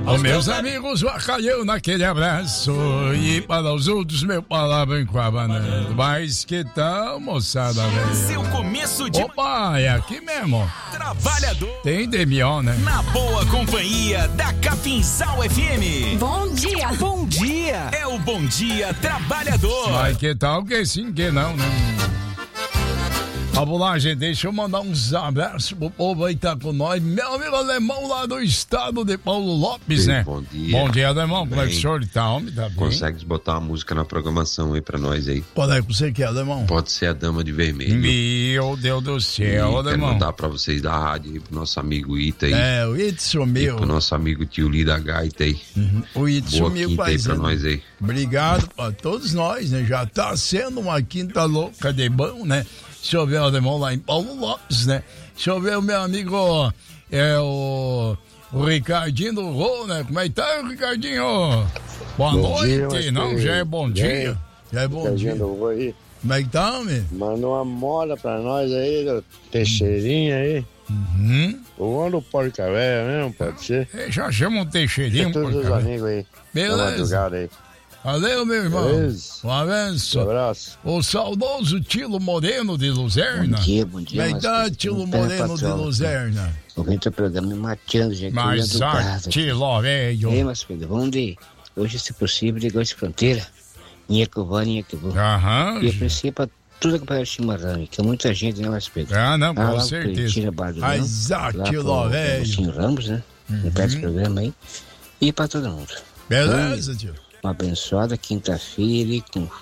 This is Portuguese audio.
Aos meus amigos, bacalhau naquele abraço. E para os outros, meu palavra enquabanando. Mas que tal, moçada, velho? Seu começo de... Opa, é aqui mesmo. Trabalhador. Tem Demion, né? Na boa companhia da Capinzal FM. Bom dia. Bom dia. É o Bom Dia Trabalhador. Mas que tal, que sim, que não, né? Vamos lá, gente, deixa eu mandar uns abraços pro povo aí que tá com nós. Meu amigo alemão lá do estado de Paulo Lopes, Sim, né? bom dia. Bom dia, alemão. Como é que o senhor tá, homem? Tá bem? Consegue botar uma música na programação aí pra nós aí? Qual é que você quer, alemão? Pode ser a Dama de Vermelho. Meu Deus do céu, Quero alemão. mandar pra vocês da rádio aí, pro nosso amigo Ita aí. É, o Ita E sumiu. pro nosso amigo Tio Li da Gaita aí. O Ita Boa sumiu, quinta aí pra paizão. nós aí. Obrigado pra todos nós, né? Já tá sendo uma quinta louca de bom, né? Deixa eu ver o alemão lá em Paulo Lopes, né? Deixa eu ver o meu amigo, o Ricardinho do Rô, né? Como é que tá, Ricardinho? Boa noite. Dia, não, já é bom dia. Já é bom dia. Vou aí. Como é que tá, homem? Mandou uma moda pra nós aí, do Teixeirinha aí. O ano do Porca Véia mesmo, pode ser? Já chama um Teixeirinho. E todos os porca. amigos aí. Beleza. Da madrugada aí. Valeu, meu irmão. Beleza. Um abraço. Um abraço. O saudoso Tilo Moreno de Luzerna. Bom dia. Como é que tá, Tilo Moreno de Luzerna? Ouvindo o programa me matando, gente. Mas Tilo, velho. Ei, mas filho, vamos de hoje, se possível, de Goiás Fronteira. Inha que vou. Aham. E a princípio, tudo que parece chimarrão, que é muita gente, né, mas Pedro? Ah, não, com lá certeza. Tira Bar do Mas Leão, Tilo, velho. Agostinho Ramos, né? No pé do programa aí. E pra todo mundo. Beleza, tio. Uma abençoada quinta-feira com